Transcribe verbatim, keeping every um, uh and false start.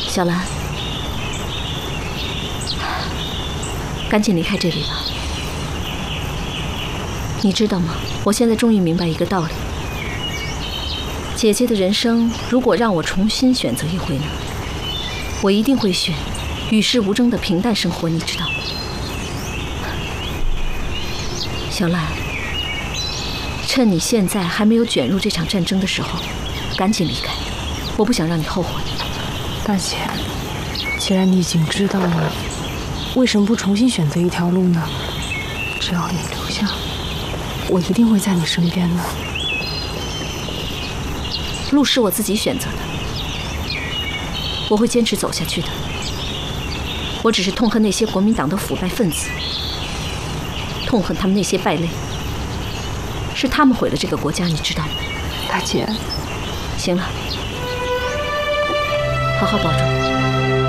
小兰，赶紧离开这里吧。你知道吗？我现在终于明白一个道理：姐姐的人生，如果让我重新选择一回呢，我一定会选与世无争的平淡生活，你知道吗？小兰，趁你现在还没有卷入这场战争的时候，赶紧离开，我不想让你后悔。 大姐，既然你已经知道了，为什么不重新选择一条路呢？只要你留下，我一定会在你身边的。 路是我自己选择的，我会坚持走下去的。我只是痛恨那些国民党的腐败分子，痛恨他们那些败类，是他们毁了这个国家，你知道吗？ 大姐， 行了，好好保重。